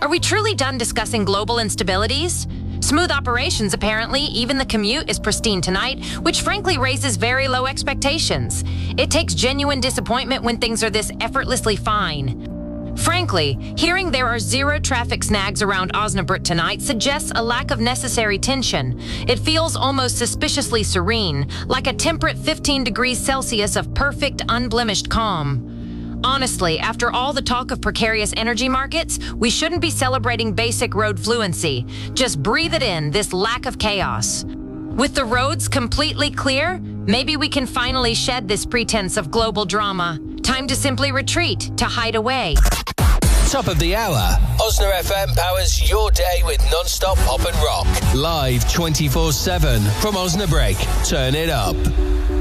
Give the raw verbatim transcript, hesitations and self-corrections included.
Are we truly done discussing global instabilities? Smooth operations, apparently. Even the commute is pristine tonight, which frankly raises very low expectations. It takes genuine disappointment when things are this effortlessly fine. Frankly, hearing there are zero traffic snags around Osnabrück tonight suggests a lack of necessary tension. It feels almost suspiciously serene, like a temperate fifteen degrees Celsius of perfect, unblemished calm. Honestly, after all the talk of precarious energy markets, we shouldn't be celebrating basic road fluency. Just breathe it in, this lack of chaos. With the roads completely clear, maybe we can finally shed this pretense of global drama. Time to simply retreat, to hide away. Top of the hour. Osna F M powers your day with non-stop pop and rock. Live twenty-four seven from Osnabrück. Turn it up.